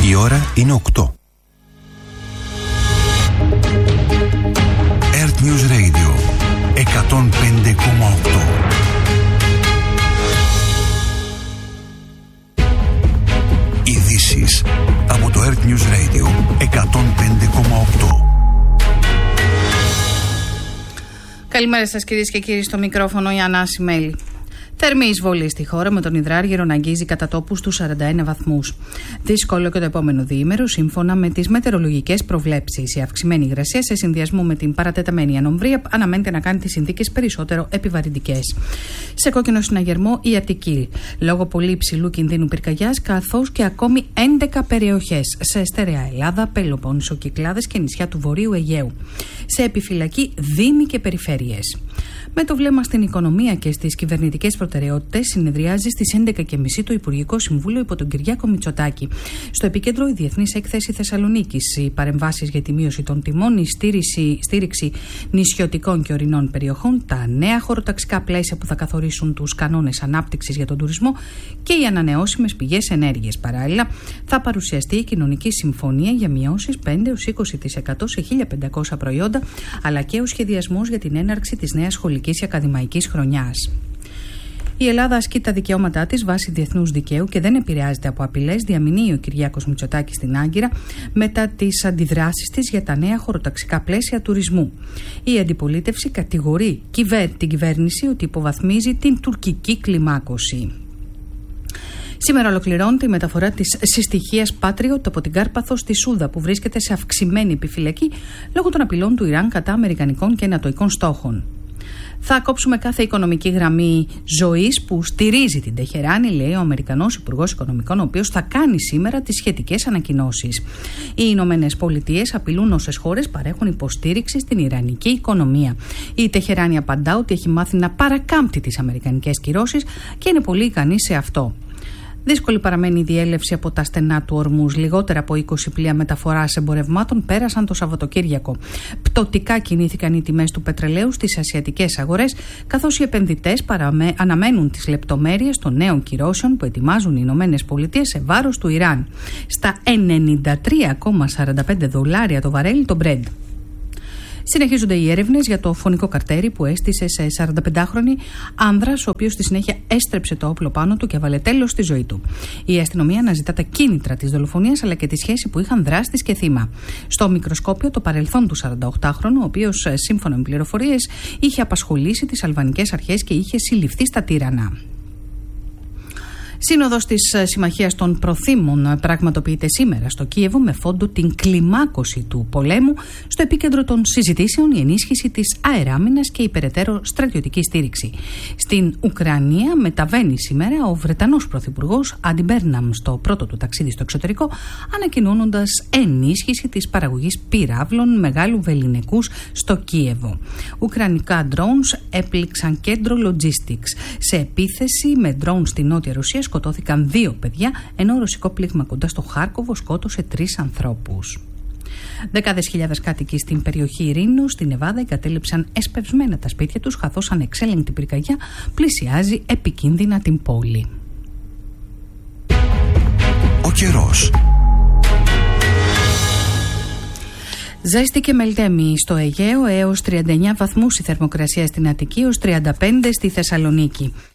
Η ώρα είναι 8. Earth News Radio 105,8. Ειδήσεις από το Earth News Radio 105,8. Καλημέρα σας κυρίες και κύριοι, στο μικρόφωνο η Ανάση Μέλη. Θερμή εισβολή στη χώρα, με τον υδράργυρο να αγγίζει κατά τόπους τους 41 βαθμούς. Δύσκολο και το επόμενο διήμερο, σύμφωνα με τις μετεωρολογικές προβλέψεις. Η αυξημένη υγρασία σε συνδυασμό με την παρατεταμένη ανομβρία αναμένεται να κάνει τις συνθήκες περισσότερο επιβαρυντικές. Σε κόκκινο συναγερμό η Αττική, λόγω πολύ υψηλού κινδύνου πυρκαγιάς, καθώς και ακόμη 11 περιοχές σε στερεά Ελλάδα, Πελοπόννησο, Κυκλάδες και νησιά του Βορείου Αιγαίου. Σε επιφυλακή δήμοι και περιφέρειες. Με το βλέμμα στην οικονομία και στις κυβερνητικές προτεραιότητες, συνεδριάζει στις 11.30 το Υπουργικό Συμβούλιο υπό τον Κυριάκο Μητσοτάκη. Στο επίκεντρο η Διεθνής Έκθεση Θεσσαλονίκης, οι παρεμβάσεις για τη μείωση των τιμών, η στήριξη νησιωτικών και ορεινών περιοχών, τα νέα χωροταξικά πλαίσια που θα καθορίσουν τους κανόνες ανάπτυξης για τον τουρισμό και οι ανανεώσιμες πηγές ενέργειας. Παράλληλα, θα παρουσιαστεί η Κοινωνική Συμφωνία για μειώσεις 5-20% σε 1.500 προϊόντα, αλλά και ο σχεδιασμός για την έναρξη της νέας σχολικής και ακαδημαϊκής χρονιάς. Η Ελλάδα ασκεί τα δικαιώματά της βάσει διεθνούς δικαίου και δεν επηρεάζεται από απειλές, διαμηνύει ο Κυριάκος Μητσοτάκης στην Άγκυρα μετά τις αντιδράσεις της για τα νέα χωροταξικά πλαίσια τουρισμού. Η αντιπολίτευση κατηγορεί την κυβέρνηση ότι υποβαθμίζει την τουρκική κλιμάκωση. Σήμερα ολοκληρώνεται η μεταφορά της συστοιχίας Patriot από την Κάρπαθο στη Σούδα, που βρίσκεται σε αυξημένη επιφυλακή λόγω των απειλών του Ιράν κατά αμερικανικών και νατοικών στόχων. Θα κόψουμε κάθε οικονομική γραμμή ζωής που στηρίζει την Τεχεράνη, λέει ο Αμερικανός Υπουργός Οικονομικών, ο οποίος θα κάνει σήμερα τις σχετικές ανακοινώσεις. Οι Ηνωμένες Πολιτείες απειλούν όσες χώρες παρέχουν υποστήριξη στην ιρανική οικονομία. Η Τεχεράνη απαντά ότι έχει μάθει να παρακάμπτει τις αμερικανικές κυρώσεις και είναι πολύ ικανή σε αυτό. Δύσκολη παραμένει η διέλευση από τα στενά του Ορμούζ. Λιγότερα από 20 πλοία μεταφοράς εμπορευμάτων πέρασαν το Σαββατοκύριακο. Πτωτικά κινήθηκαν οι τιμές του πετρελαίου στις ασιατικές αγορές, καθώς οι επενδυτές αναμένουν τις λεπτομέρειες των νέων κυρώσεων που ετοιμάζουν οι Ηνωμένες Πολιτείες σε βάρος του Ιράν. Στα $93,45 το βαρέλι το Brent. Συνεχίζονται οι έρευνες για το φωνικό καρτέρι που έστησε σε 45χρονη άνδρας, ο οποίος στη συνέχεια έστρεψε το όπλο πάνω του και έβαλε τέλος στη ζωή του. Η αστυνομία αναζητά τα κίνητρα της δολοφονίας αλλά και τη σχέση που είχαν δράστης και θύμα. Στο μικροσκόπιο το παρελθόν του 48χρονου, ο οποίος σύμφωνα με πληροφορίες είχε απασχολήσει τις αλβανικές αρχές και είχε συλληφθεί στα Τύρανα. Σύνοδος της Συμμαχίας των Προθήμων πραγματοποιείται σήμερα στο Κίεβο με φόντο την κλιμάκωση του πολέμου, στο επίκεντρο των συζητήσεων η ενίσχυση της αεράμινας και η περαιτέρω στρατιωτική στήριξη. Στην Ουκρανία μεταβαίνει σήμερα ο Βρετανός Πρωθυπουργός Άντι Μπέρναμ στο πρώτο του ταξίδι στο εξωτερικό, ανακοινώνοντας ενίσχυση της παραγωγής πυράβλων μεγάλου βεληνικούς στο Κίεβο. Ουκρανικά drones έπληξαν κέντρο logistics. Σε επίθεση με drones στη Νότια Ρωσία σκοτώθηκαν 2 παιδιά, ενώ ρωσικό πλήγμα κοντά στο Χάρκοβο σκότωσε 3 ανθρώπους. Δεκάδες χιλιάδες κάτοικοι στην περιοχή Ειρήνου, στην Νεβάδα, εγκατέλειψαν εσπευσμένα τα σπίτια τους, καθώς ανεξέλεγκτη πυρκαγιά πλησιάζει επικίνδυνα την πόλη. Ο καιρός. Ζέστη και μελτέμι στο Αιγαίο, έως 39 βαθμούς η θερμοκρασία στην Αττική, έως 35 στη Θεσσαλονίκη.